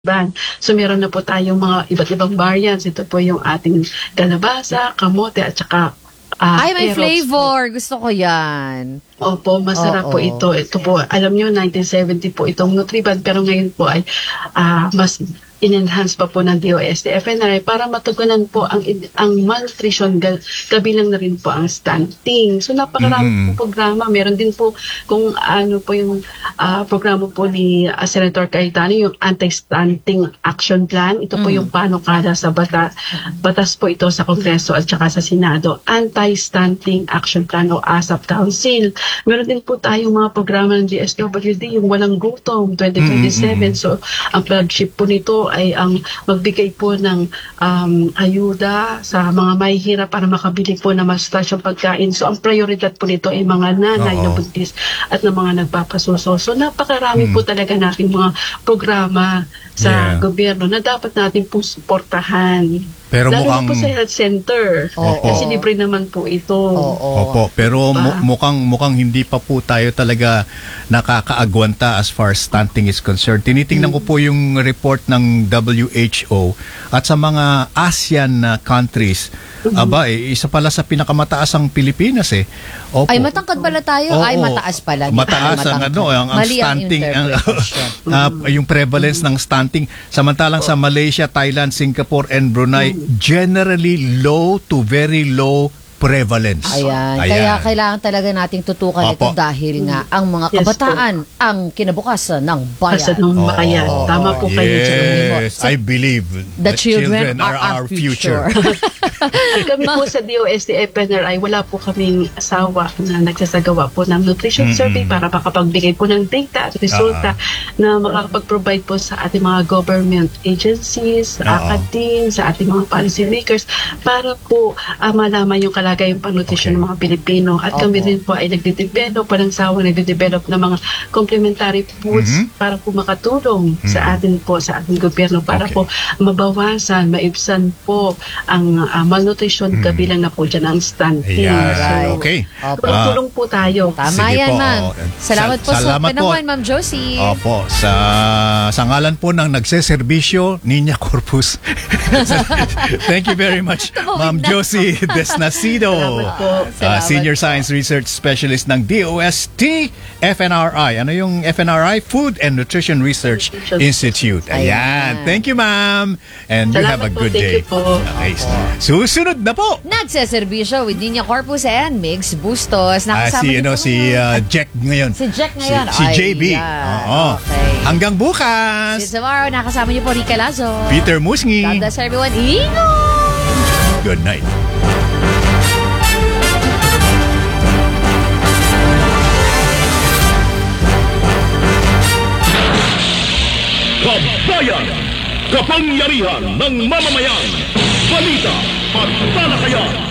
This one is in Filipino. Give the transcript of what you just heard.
So meron na po tayong mga iba't ibang variants. Ito po yung ating kalabasa, kamote at saka Ay, may carrots. flavor. Gusto ko yan. Opo, masarap po ito. Ito po, alam nyo, 1970 po itong Nutriband, pero ngayon po ay mas in-enhance pa po ng DOST FNRI para matugunan po ang malnutrition, kabilang na rin po ang stunting. So napakarami po programa. Meron din po kung ano po yung programa po ni Senator Cayetano, yung Anti-Stunting Action Plan. Ito po yung panukala sa batas po ito sa Kongreso at saka sa Senado. Anti-Stunting Action Plan o ASAP Council. Meron din po tayong mga programa ng DSWD, yung Walang Gutom 2027. So ang flagship po nito ay ang magbigay po ng ayuda sa mga mahihirap para makabili po ng masustansyang pagkain. So ang prioridad po nito ay mga nanay na buntis at ng mga nagpapasuso. So napakarami po talaga nating mga programa sa gobyerno na dapat natin po suportahan. Pero lalo mukhang na po sa health center. Kasi libre naman po ito. Opo, pero mukhang hindi pa po tayo talaga nakakaagwanta as far as stunting is concerned. Tinitingnan ko po yung report ng WHO at sa mga ASEAN countries. Aba, isa pala sa pinakamataas ang Pilipinas eh. Opo. Ay, matangkad pala tayo. Ay, mataas pala. Mataas ang ang stunting, yung prevalence ng stunting. Samantalang sa Malaysia, Thailand, Singapore, and Brunei, generally low to very low prevalence. Ayan. Kaya kailangan talaga nating tutukan ito dahil nga ang mga kabataan ang kinabukasan ng bayan. Tama po kayo. Yes, I believe the children are our future. Kami po sa DOST FNRI, wala po kaming asawa na nagsasagawa po ng nutrition survey para makapagbigay po ng data at resulta na makakapag-provide po sa ating mga government agencies, academe, sa ating mga policy makers para po malaman yung kalagayang pang-nutrition ng mga Pilipino. At kami rin po ay nagde-develop, walang sawang nagde-develop ng mga complementary foods para po makatulong sa atin po, sa ating gobyerno para po mabawasan, maibsan po ang malnutrition, kabilang na po dyan ang stunting. Yeah. So, tulong po tayo. Tama yan, ma'am. Salamat po sa panahon, Ma'am Josie. Opo. Sa ngalan po ng nagseserbisyo, Niña Corpus. Thank you very much, Ma'am Josie Desnacido, Senior Science Research Specialist ng DOST FNRI. Ano yung FNRI? Food and Nutrition Research Institute. Ayan. Thank you, ma'am. And you have a good day. Okay. Susunod na po. Nagseserbisyo with Niña Corpus and Migs Bustos. Si Jack ngayon. Si Jack ngayon. Si JB. Hanggang bukas. See you tomorrow. Nakasama niyo po Rica Lazo. Peter Musngi. God bless everyone. Ingo! Good night. Kabayan! Kapangyarihan ng mamamayan! Balita at talakayan!